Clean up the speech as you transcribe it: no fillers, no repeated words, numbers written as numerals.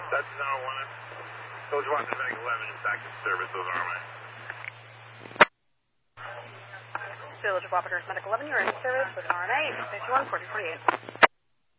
That's Tower 1. Village of Washington Medical 11 is active service. Those are RMA. Village of Wapaters Medical 11, you're in service with RMA, 51 4048.